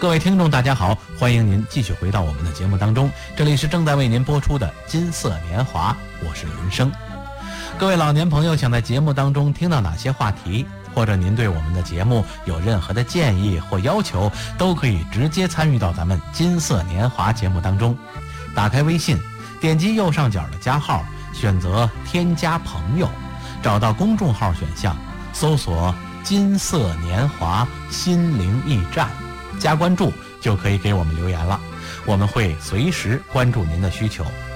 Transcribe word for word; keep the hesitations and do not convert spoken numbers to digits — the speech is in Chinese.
各位听众大家好，欢迎您继续回到我们的节目当中，这里是正在为您播出的金色年华，我是云生。各位老年朋友想在节目当中听到哪些话题，或者您对我们的节目有任何的建议或要求，都可以直接参与到咱们金色年华节目当中。打开微信，点击右上角的加号，选择添加朋友，找到公众号选项，搜索金色年华心灵驿站，加关注就可以给我们留言了，我们会随时关注您的需求。